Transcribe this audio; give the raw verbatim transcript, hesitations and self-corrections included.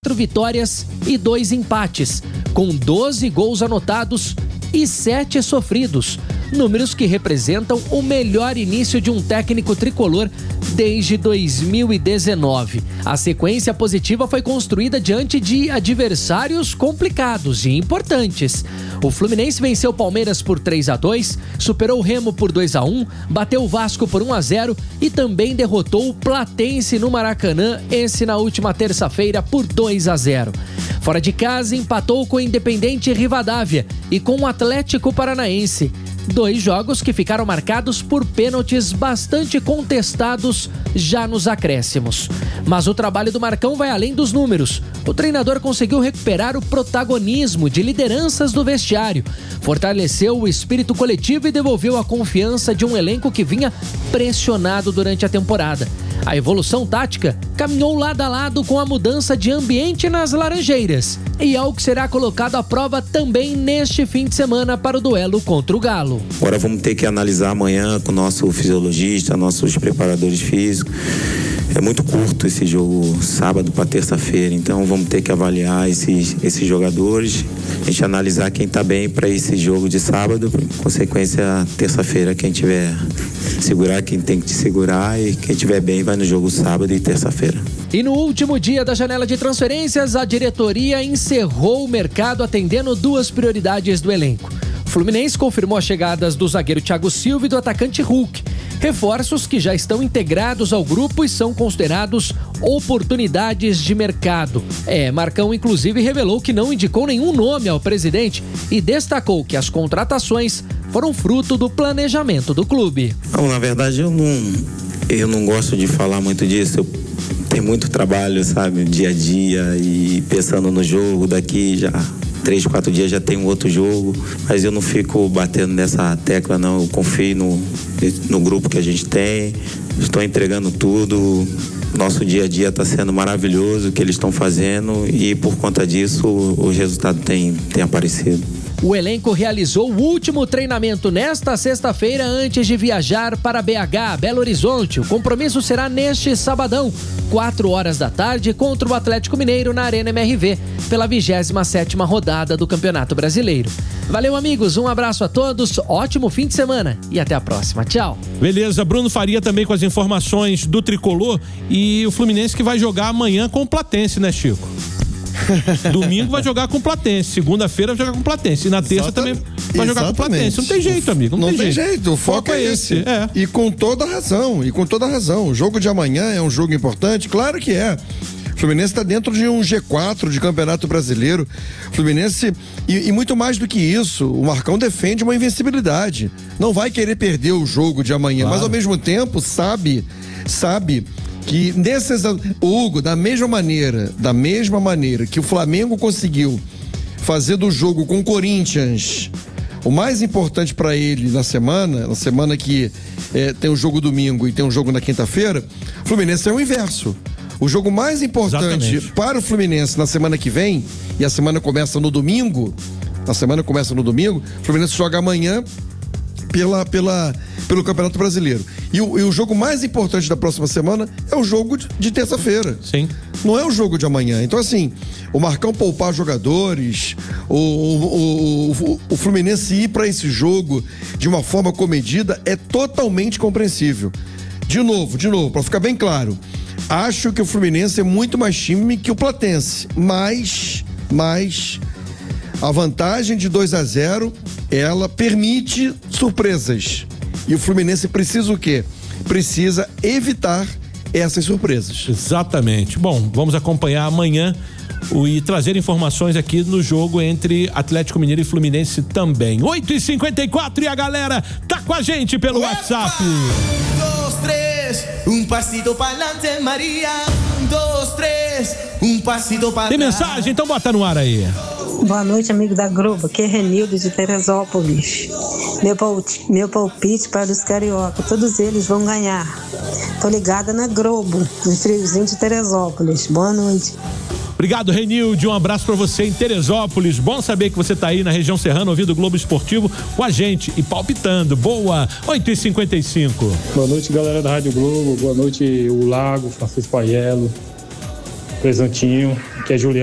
quatro vitórias e dois empates, com doze gols anotados e sete sofridos. Números que representam o melhor início de um técnico tricolor desde dois mil e dezenove. A sequência positiva foi construída diante de adversários complicados e importantes. O Fluminense venceu o Palmeiras por três a dois, superou o Remo por dois a um, bateu o Vasco por um a zero e também derrotou o Platense no Maracanã, esse na última terça-feira, por dois a zero. Fora de casa, empatou com o Independente Rivadavia e com o Atlético Paranaense. Dois jogos que ficaram marcados por pênaltis bastante contestados já nos acréscimos. Mas o trabalho do Marcão vai além dos números. O treinador conseguiu recuperar o protagonismo de lideranças do vestiário, fortaleceu o espírito coletivo e devolveu a confiança de um elenco que vinha pressionado durante a temporada. A evolução tática caminhou lado a lado com a mudança de ambiente nas Laranjeiras e é o que será colocado à prova também neste fim de semana para o duelo contra o Galo. Agora vamos ter que analisar amanhã com o nosso fisiologista, nossos preparadores físicos. É muito curto esse jogo sábado para terça-feira, então vamos ter que avaliar esses, esses jogadores, a gente analisar quem está bem para esse jogo de sábado, consequência terça-feira quem tiver segurar quem tem que te segurar e quem tiver bem vai no jogo sábado e terça-feira. E no último dia da janela de transferências, a diretoria encerrou o mercado atendendo duas prioridades do elenco. O Fluminense confirmou as chegadas do zagueiro Thiago Silva e do atacante Hulk. Reforços que já estão integrados ao grupo e são considerados oportunidades de mercado. É, Marcão inclusive revelou que não indicou nenhum nome ao presidente e destacou que as contratações foram fruto do planejamento do clube. Não, na verdade eu não, eu não gosto de falar muito disso. Eu tenho muito trabalho, sabe, dia a dia e pensando no jogo daqui já... Três, quatro dias já tem um outro jogo, mas eu não fico batendo nessa tecla não, eu confio no, no grupo que a gente tem, estou entregando tudo, nosso dia a dia está sendo maravilhoso o que eles estão fazendo e por conta disso o, o resultado tem, tem aparecido. O elenco realizou o último treinamento nesta sexta-feira antes de viajar para B H, Belo Horizonte. O compromisso será neste sabadão, quatro horas da tarde, contra o Atlético Mineiro na Arena M R V, pela vigésima sétima rodada do Campeonato Brasileiro. Valeu, amigos, um abraço a todos, ótimo fim de semana e até a próxima. Tchau. Beleza, Bruno Faria também com as informações do Tricolor e o Fluminense que vai jogar amanhã com o Platense, né, Chico? Domingo vai jogar com o Platense, segunda-feira vai jogar com o Platense e na terça Exata, também vai jogar com o Platense. Não tem jeito, amigo. Não, não tem, tem jeito. jeito. O foco, foco é esse. esse. É. E com toda razão. E com toda razão. O jogo de amanhã é um jogo importante? Claro que é. O Fluminense está dentro de um G quatro de Campeonato Brasileiro. O Fluminense, e, e muito mais do que isso, o Marcão defende uma invencibilidade. Não vai querer perder o jogo de amanhã, claro. Mas ao mesmo tempo sabe, sabe que nesses, o Hugo, da mesma maneira, da mesma maneira que o Flamengo conseguiu fazer do jogo com o Corinthians o mais importante para ele na semana, na semana que é, tem um jogo domingo e tem um jogo na quinta-feira, o Fluminense é o inverso. O jogo mais importante Exatamente. Para o Fluminense na semana que vem, e a semana começa no domingo, a semana começa no domingo, o Fluminense joga amanhã pela, pela, pelo Campeonato Brasileiro. E o, e o jogo mais importante da próxima semana é o jogo de, de terça-feira. Sim. Não é o jogo de amanhã. Então, assim, o Marcão poupar jogadores, o, o, o, o Fluminense ir para esse jogo de uma forma comedida é totalmente compreensível. De novo, de novo, para ficar bem claro, acho que o Fluminense é muito mais time que o Platense, mas, mas a vantagem de dois a zero, ela permite surpresas. E o Fluminense precisa o quê? Precisa evitar essas surpresas. Exatamente. Bom, vamos acompanhar amanhã o, e trazer informações aqui no jogo entre Atlético Mineiro e Fluminense também. oito e cinquenta e quatro e a galera tá com a gente pelo Opa! WhatsApp. Um, dois, três, um passito pa'lante, Maria. Um, dois, três, um passito pa'lante. Tem mensagem? Então bota no ar aí. Boa noite, amigo da Globo. Aqui é Renildo de Teresópolis. Meu palpite, meu palpite para os carioca, todos eles vão ganhar. Tô ligada na Globo, no friozinho de Teresópolis. Boa noite. Obrigado, Renilde. Um abraço pra você em Teresópolis. Bom saber que você tá aí na região serrana ouvindo o Globo Esportivo com a gente e palpitando. Boa, oito e cinquenta e cinco. Boa noite, galera da Rádio Globo. Boa noite, o Lago, Francisco Aiello, Presantinho, que é Juliano.